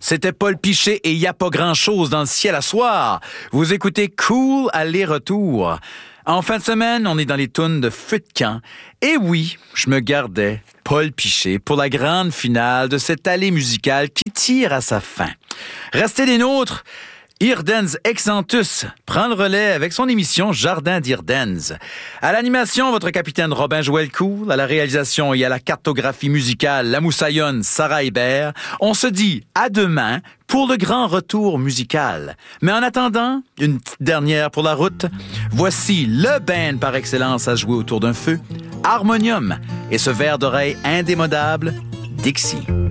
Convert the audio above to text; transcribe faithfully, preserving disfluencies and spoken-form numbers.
c'était Paul Piché et y a pas grand-chose dans le ciel à soir. Vous écoutez Cool aller-retour. En fin de semaine, on est dans les tunes de feu de camp. Et oui, je me gardais Paul Piché pour la grande finale de cette allée musicale qui tire à sa fin. Restez des nôtres. Irdens Exantus prend le relais avec son émission Jardin d'Irdens. À l'animation, votre capitaine Robin Joël-Cool, à la réalisation et à la cartographie musicale, la moussaillonne Sarah Hébert. On se dit à demain pour le grand retour musical. Mais en attendant, une petite dernière pour la route. Voici le band par excellence à jouer autour d'un feu, Harmonium, et ce verre d'oreille indémodable, Dixie.